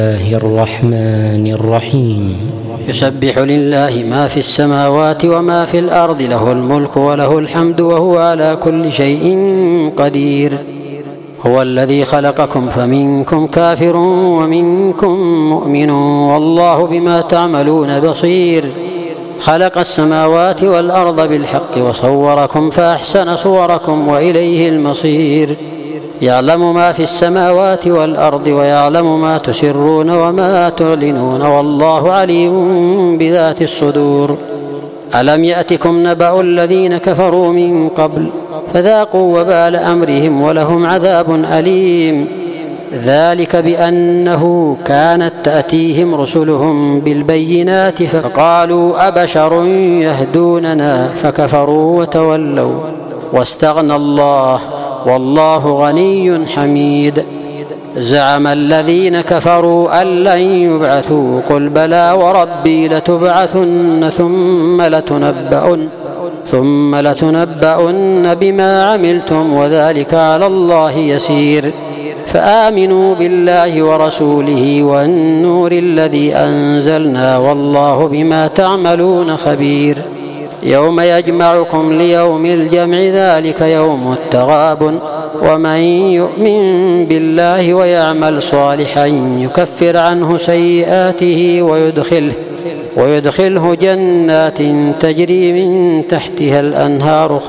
الله الرحمن الرحيم. يسبح لله ما في السماوات وما في الأرض، له الملك وله الحمد وهو على كل شيء قدير. هو الذي خلقكم فمنكم كافر ومنكم مؤمن والله بما تعملون بصير. خلق السماوات والأرض بالحق وصوركم فأحسن صوركم وإليه المصير. يعلم ما في السماوات والأرض ويعلم ما تسرون وما تعلنون والله عليم بذات الصدور. ألم يأتكم نبأ الذين كفروا من قبل فذاقوا وبال أمرهم ولهم عذاب أليم. ذلك بأنه كانت تأتيهم رسلهم بالبينات فقالوا أبشر يهدوننا فكفروا وتولوا واستغنى الله والله غني حميد. زعم الذين كفروا أن لن يبعثوا قل بلى وربي لتبعثن ثم لتنبؤن بما عملتم وذلك على الله يسير. فآمنوا بالله ورسوله والنور الذي أنزلنا والله بما تعملون خبير. يوم يجمعكم ليوم الجمع ذلك يوم التغابن. ومن يؤمن بالله ويعمل صالحا يكفر عنه سيئاته ويدخله جنات تجري من تحتها الأنهار